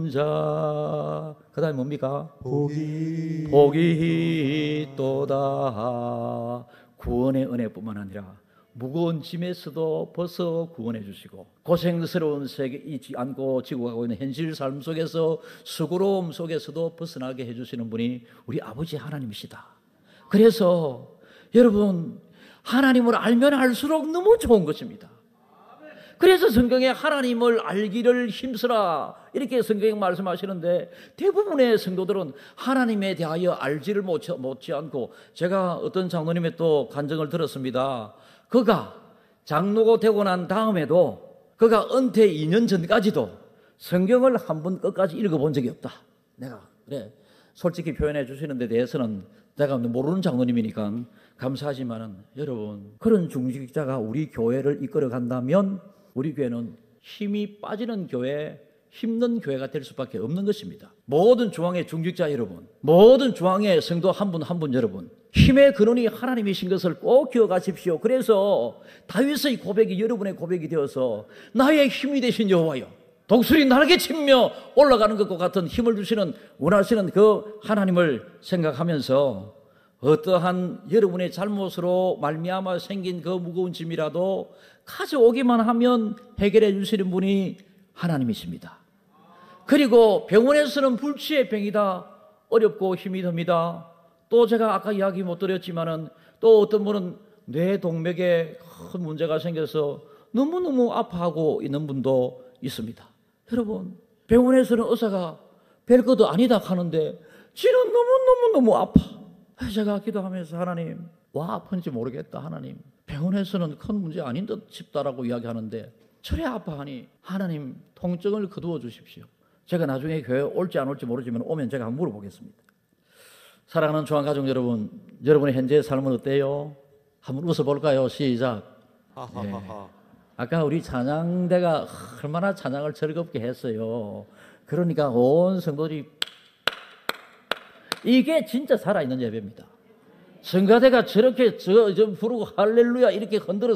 자, 그 다음에 뭡니까? 복이 있도다. 구원의 은혜뿐만 아니라 무거운 짐에서도 벗어 구원해 주시고, 고생스러운 세계 잊지 않고 지고 가고 있는 현실 삶 속에서 수고로움 속에서도 벗어나게 해주시는 분이 우리 아버지 하나님이시다. 그래서 여러분, 하나님을 알면 알수록 너무 좋은 것입니다. 그래서 성경에 하나님을 알기를 힘쓰라 이렇게 성경에 말씀하시는데, 대부분의 성도들은 하나님에 대하여 알지를 못지않고, 제가 어떤 장로님의 또 간증을 들었습니다. 그가 장로가 되고 난 다음에도, 그가 은퇴 2년 전까지도 성경을 한 번 끝까지 읽어본 적이 없다. 내가 그래 솔직히 표현해 주시는 데 대해서는 내가 모르는 장로님이니까 감사하지만은, 여러분, 그런 중직자가 우리 교회를 이끌어 간다면 우리 교회는 힘이 빠지는 교회, 힘든 교회가 될 수밖에 없는 것입니다. 모든 중앙의 중직자 여러분, 모든 중앙의 성도 한 분 한 분 여러분, 힘의 근원이 하나님이신 것을 꼭 기억하십시오. 그래서 다윗의 고백이 여러분의 고백이 되어서, 나의 힘이 되신 여호와여, 독수리 날개 치며 올라가는 것과 같은 힘을 주시는, 원하시는 그 하나님을 생각하면서, 어떠한 여러분의 잘못으로 말미암아 생긴 그 무거운 짐이라도 가져오기만 하면 해결해 주시는 분이 하나님이십니다. 그리고 병원에서는 불치의 병이다, 어렵고 힘이 듭니다. 또 제가 아까 이야기 못 드렸지만은, 또 어떤 분은 뇌동맥에 큰 문제가 생겨서 너무너무 아파하고 있는 분도 있습니다. 여러분, 병원에서는 의사가 별것도 아니다 하는데 지는 너무 아파. 제가 기도하면서, 하나님, 와 아픈지 모르겠다. 하나님, 병원에서는 큰 문제 아닌 듯 싶다라고 이야기하는데 저래 아파하니 하나님 통증을 거두어 주십시오. 제가 나중에 교회 올지 안 올지 모르지만 오면 제가 한번 물어보겠습니다. 사랑하는 중앙가족 여러분, 여러분의 현재의 삶은 어때요? 한번 웃어볼까요? 시작. 예. 아까 우리 찬양대가 얼마나 찬양을 즐겁게 했어요. 그러니까 온 성도들이, 이게 진짜 살아있는 예배입니다. 성가대가 저렇게 부르고 할렐루야 이렇게 흔들어